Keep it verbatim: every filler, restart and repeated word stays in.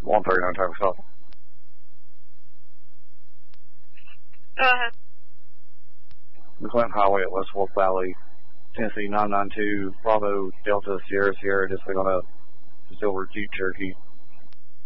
one thirty-nine traffic stop. Go ahead. McClellan Highway at West Wolf Valley, Tennessee nine nine two, Bravo, Delta, Sierra, Sierra, just on a Silver Jeep Cherokee.